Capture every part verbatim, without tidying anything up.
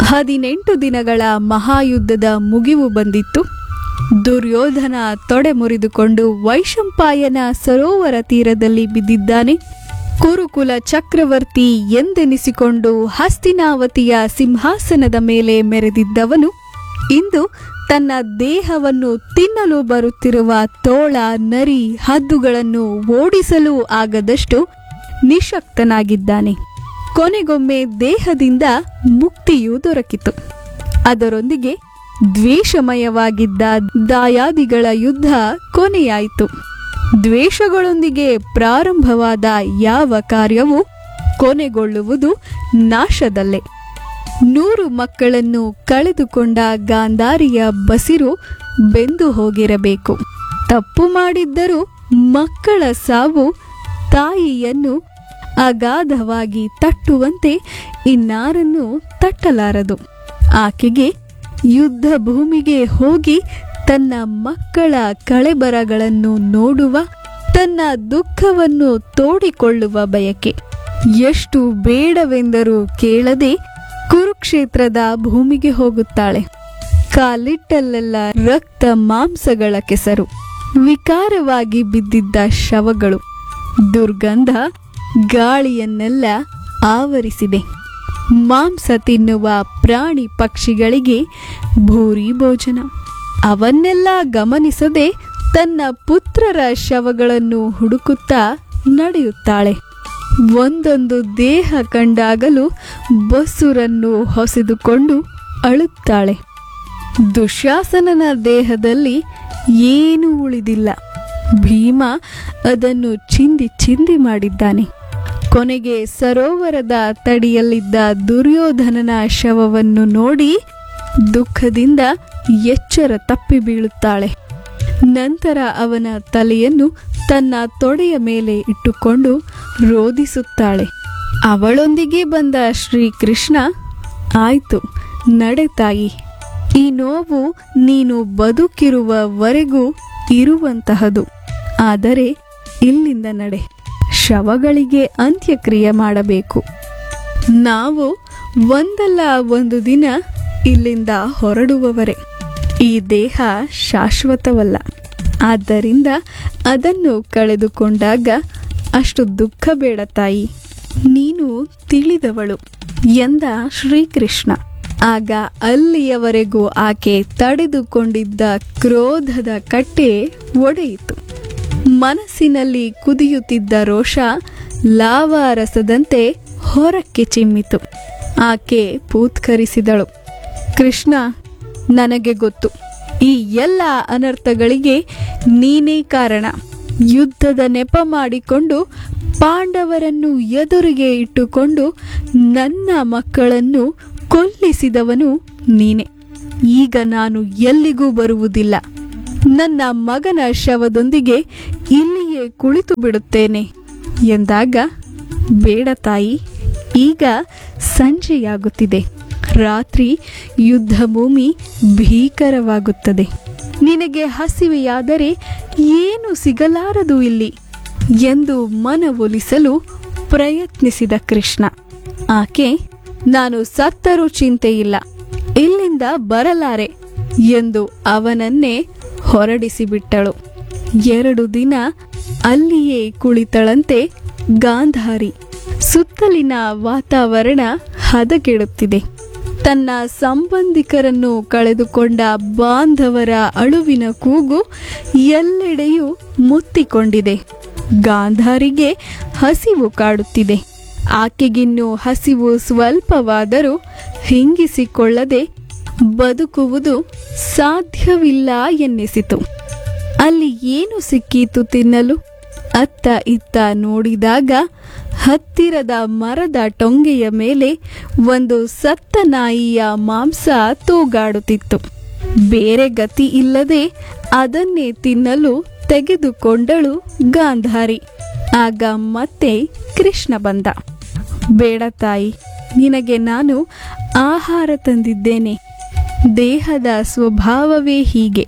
ಹದಿನೆಂಟು ದಿನಗಳ ಮಹಾಯುದ್ಧದ ಮುಗಿವು ಬಂದಿತ್ತು. ದುರ್ಯೋಧನ ತೊಡೆ ಮುರಿದುಕೊಂಡು ವೈಶಂಪಾಯನ ಸರೋವರ ತೀರದಲ್ಲಿ ಬಿದ್ದಿದ್ದಾನೆ. ಕುರುಕುಲ ಚಕ್ರವರ್ತಿ ಎಂದೆನಿಸಿಕೊಂಡು ಹಸ್ತಿನಾವತಿಯ ಸಿಂಹಾಸನದ ಮೇಲೆ ಮೆರೆದಿದ್ದವನು ಇಂದು ತನ್ನ ದೇಹವನ್ನು ತಿನ್ನಲು ಬರುತ್ತಿರುವ ತೋಳ, ನರಿ, ಹದ್ದುಗಳನ್ನು ಓಡಿಸಲೂ ಆಗದಷ್ಟು ನಿಶಕ್ತನಾಗಿದ್ದಾನೆ. ಕೊನೆಗೊಮ್ಮೆ ದೇಹದಿಂದ ಮುಕ್ತಿಯೂ ದೊರಕಿತು. ಅದರೊಂದಿಗೆ ದ್ವೇಷಮಯವಾಗಿದ್ದ ದಾಯಾದಿಗಳ ಯುದ್ಧ ಕೊನೆಯಾಯಿತು. ದ್ವೇಷಗಳೊಂದಿಗೆ ಪ್ರಾರಂಭವಾದ ಯಾವ ಕಾರ್ಯವೂ ಕೊನೆಗೊಳ್ಳುವುದು ನಾಶದಲ್ಲೇ. ನೂರು ಮಕ್ಕಳನ್ನು ಕಳೆದುಕೊಂಡ ಗಾಂಧಾರಿಯ ಬಸಿರು ಬೆಂದು ಹೋಗಿರಬೇಕು. ತಪ್ಪು ಮಾಡಿದ್ದರೂ ಮಕ್ಕಳ ಸಾವು ತಾಯಿಯನ್ನು ಅಗಾಧವಾಗಿ ತಟ್ಟುವಂತೆ ಇನ್ನಾರನ್ನು ತಟ್ಟಲಾರದು. ಆಕೆಗೆ ಯುದ್ಧ ಭೂಮಿಗೆ ಹೋಗಿ ತನ್ನ ಮಕ್ಕಳ ಕಳೆಬರಗಳನ್ನು ನೋಡುವ, ತನ್ನ ದುಃಖವನ್ನು ತೋಡಿಕೊಳ್ಳುವ ಬಯಕೆ. ಎಷ್ಟು ಬೇಡವೆಂದರೂ ಕೇಳದೆ ಕುರುಕ್ಷೇತ್ರದ ಭೂಮಿಗೆ ಹೋಗುತ್ತಾಳೆ. ಕಾಲಿಟ್ಟಲ್ಲೆಲ್ಲ ರಕ್ತ ಮಾಂಸಗಳ ಕೆಸರು, ವಿಕಾರವಾಗಿ ಬಿದ್ದಿದ್ದ ಶವಗಳು, ದುರ್ಗಂಧ ಗಾಳಿಯನ್ನೆಲ್ಲ ಆವರಿಸಿದೆ. ಮಾಂಸ ತಿನ್ನುವ ಪ್ರಾಣಿ ಪಕ್ಷಿಗಳಿಗೆ ಭೂರಿ ಭೋಜನ. ಅವನ್ನೆಲ್ಲ ಗಮನಿಸದೆ ತನ್ನ ಪುತ್ರರ ಶವಗಳನ್ನು ಹುಡುಕುತ್ತಾ ನಡೆಯುತ್ತಾಳೆ. ಒಂದೊಂದು ದೇಹ ಕಂಡಾಗಲೂ ಬಸುರನ್ನು ಹೊಸೆದುಕೊಂಡು ಅಳುತ್ತಾಳೆ. ದುಶ್ಯಾಸನನ ದೇಹದಲ್ಲಿ ಏನೂ ಉಳಿದಿಲ್ಲ. ಭೀಮ ಅದನ್ನು ಚಿಂದಿ ಚಿಂದಿ ಮಾಡಿದ್ದಾನೆ. ಕೊನೆಗೆ ಸರೋವರದ ತಡಿಯಲ್ಲಿದ್ದ ದುರ್ಯೋಧನನ ಶವವನ್ನು ನೋಡಿ ದುಃಖದಿಂದ ಎಚ್ಚರ ತಪ್ಪಿ ಬೀಳುತ್ತಾಳೆ. ನಂತರ ಅವನ ತಲೆಯನ್ನು ತನ್ನ ತೊಡೆಯ ಮೇಲೆ ಇಟ್ಟುಕೊಂಡು ರೋದಿಸುತ್ತಾಳೆ. ಅವಳೊಂದಿಗೆ ಬಂದ ಶ್ರೀಕೃಷ್ಣ, ಆಯ್ತು ನಡೆ ತಾಯಿ, ಈ ನೋವು ನೀನು ಬದುಕಿರುವವರೆಗೂ ಇರುವಂತಹದು. ಆದರೆ ಇಲ್ಲಿಂದ ನಡೆ, ಶವಗಳಿಗೆ ಅಂತ್ಯಕ್ರಿಯೆ ಮಾಡಬೇಕು. ನಾವು ಒಂದಲ್ಲ ಒಂದು ದಿನ ಇಲ್ಲಿಂದ ಹೊರಡುವವರೇ. ಈ ದೇಹ ಶಾಶ್ವತವಲ್ಲ. ಆದ್ದರಿಂದ ಅದನ್ನು ಕಳೆದುಕೊಂಡಾಗ ಅಷ್ಟು ದುಃಖ ಬೇಡ ತಾಯಿ, ನೀನು ತಿಳಿದವಳು ಎಂದ ಶ್ರೀಕೃಷ್ಣ. ಆಗ ಅಲ್ಲಿಯವರೆಗೂ ಆಕೆ ತಡೆದುಕೊಂಡಿದ್ದ ಕ್ರೋಧದ ಕಟ್ಟೆ ಒಡೆಯಿತು. ಮನಸ್ಸಿನಲ್ಲಿ ಕುದಿಯುತ್ತಿದ್ದ ರೋಷ ಲಾವಾರಸದಂತೆ ಹೊರಕ್ಕೆ ಚಿಮ್ಮಿತು. ಆಕೆ ಪೂತ್ಕರಿಸಿದಳು, ಕೃಷ್ಣ, ನನಗೆ ಗೊತ್ತು, ಈ ಎಲ್ಲ ಅನರ್ಥಗಳಿಗೆ ನೀನೇ ಕಾರಣ. ಯುದ್ಧದ ನೆಪ ಮಾಡಿಕೊಂಡು ಪಾಂಡವರನ್ನು ಎದುರಿಗೆ ಇಟ್ಟುಕೊಂಡು ನನ್ನ ಮಕ್ಕಳನ್ನು ಕೊಲ್ಲಿಸಿದವನು ನೀನೆ. ಈಗ ನಾನು ಎಲ್ಲಿಗೂ ಬರುವುದಿಲ್ಲ. ನನ್ನ ಮಗನ ಶವದೊಂದಿಗೆ ಇಲ್ಲಿಯೇ ಕುಳಿತು ಬಿಡುತ್ತೇನೆ ಎಂದಾಗ, ಬೇಡ ತಾಯಿ, ಈಗ ಸಂಜೆಯಾಗುತ್ತಿದೆ. ರಾತ್ರಿ ಯುದ್ಧ ಭೂಮಿ ಭೀಕರವಾಗುತ್ತದೆ. ನಿನಗೆ ಹಸಿವೆಯಾದರೆ ಏನು ಸಿಗಲಾರದು ಇಲ್ಲಿ ಎಂದು ಮನವೊಲಿಸಲು ಪ್ರಯತ್ನಿಸಿದ ಕೃಷ್ಣ. ಆಕೆ, ನಾನು ಸತ್ತರೂ ಚಿಂತೆಯಿಲ್ಲ, ಇಲ್ಲಿಂದ ಬರಲಾರೆ ಎಂದು ಅವನನ್ನೇ ಹೊರಡಿಸಿಬಿಟ್ಟಳು. ಎರಡು ದಿನ ಅಲ್ಲಿಯೇ ಕುಳಿತಳಂತೆ ಗಾಂಧಾರಿ. ಸುತ್ತಲಿನ ವಾತಾವರಣ ಹದಗೆಡುತ್ತಿದೆ. ತನ್ನ ಸಂಬಂಧಿಕರನ್ನು ಕಳೆದುಕೊಂಡ ಬಾಂಧವರ ಅಳುವಿನ ಕೂಗು ಎಲ್ಲೆಡೆಯೂ ಮುತ್ತಿಕೊಂಡಿದೆ. ಗಾಂಧಾರಿಗೆ ಹಸಿವು ಕಾಡುತ್ತಿದೆ. ಆಕೆಗಿನ್ನೂ ಹಸಿವು ಸ್ವಲ್ಪವಾದರೂ ಹಿಂಗಿಸಿಕೊಳ್ಳದೆ ಬದುಕುವುದು ಸಾಧ್ಯವಿಲ್ಲ ಎನ್ನಿಸಿತು. ಅಲ್ಲಿ ಏನು ಸಿಕ್ಕೀತು ತಿನ್ನಲು? ಅತ್ತ ಇತ್ತ ನೋಡಿದಾಗ ಹತ್ತಿರದ ಮರದ ಟೊಂಗೆಯ ಮೇಲೆ ಒಂದು ಸತ್ತ ನಾಯಿಯ ಮಾಂಸ ತೂಗಾಡುತ್ತಿತ್ತು. ಬೇರೆ ಗತಿ ಇಲ್ಲದೆ ಅದನ್ನೇ ತಿನ್ನಲು ತೆಗೆದುಕೊಂಡಳು ಗಾಂಧಾರಿ. ಆಗ ಮತ್ತೆ ಕೃಷ್ಣ ಬಂದ. ಬೇಡ ತಾಯಿ, ನಿನಗೆ ನಾನು ಆಹಾರ ತಂದಿದ್ದೇನೆ. ದೇಹದ ಸ್ವಭಾವವೇ ಹೀಗೆ.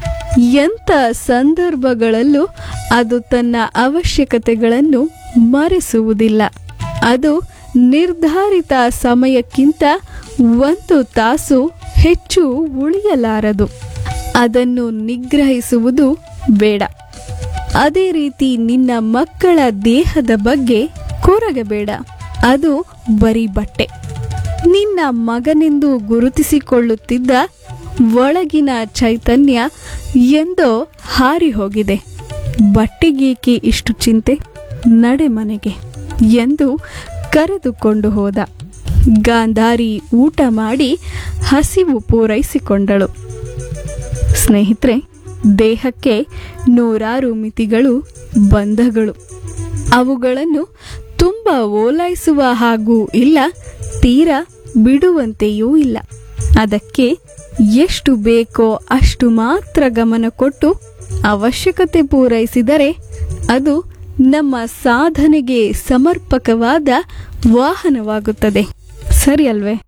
ಎಂಥ ಸಂದರ್ಭಗಳಲ್ಲೂ ಅದು ತನ್ನ ಅವಶ್ಯಕತೆಗಳನ್ನು ಮರೆಸುವುದಿಲ್ಲ. ಅದು ನಿರ್ಧಾರಿತ ಸಮಯಕ್ಕಿಂತ ಒಂದು ತಾಸು ಹೆಚ್ಚು ಉಳಿಯಲಾರದು. ಅದನ್ನು ನಿಗ್ರಹಿಸುವುದು ಬೇಡ. ಅದೇ ರೀತಿ ನಿನ್ನ ಮಕ್ಕಳ ದೇಹದ ಬಗ್ಗೆ ಕೊರಗಬೇಡ. ಅದು ಬರೀ ಬಟ್ಟೆ. ನಿನ್ನ ಮಗನೆಂದು ಗುರುತಿಸಿಕೊಳ್ಳುತ್ತಿದ್ದ ಒಳಗಿನ ಚೈತನ್ಯ ಎಂದೋ ಹಾರಿ ಹೋಗಿದೆ. ಬಟ್ಟೆಗೇಕೆ ಇಷ್ಟು ಚಿಂತೆ, ನಡೆ ಮನೆಗೆ ಎಂದು ಕರೆದುಕೊಂಡು ಹೋದ. ಗಾಂಧಾರಿ ಊಟ ಮಾಡಿ ಹಸಿವು ಪೂರೈಸಿಕೊಂಡಳು. ಸ್ನೇಹಿತರೆ, ದೇಹಕ್ಕೆ ನೂರಾರು ಮಿತಿಗಳು, ಬಂಧಗಳು. ಅವುಗಳನ್ನು ತುಂಬ ಓಲೈಸುವ ಹಾಗೂ ಇಲ್ಲ, ತೀರಾ ಬಿಡುವಂತೆಯೂ ಇಲ್ಲ. ಅದಕ್ಕೆ ಎಷ್ಟು ಬೇಕೋ ಅಷ್ಟು ಮಾತ್ರ ಗಮನ ಕೊಟ್ಟು ಅವಶ್ಯಕತೆ ಪೂರೈಸಿದರೆ ಅದು ನಮ್ಮ ಸಾಧನೆಗೆ ಸಮರ್ಪಕವಾದ ವಾಹನವಾಗುತ್ತದೆ. ಸರಿ ಅಲ್ವೇ?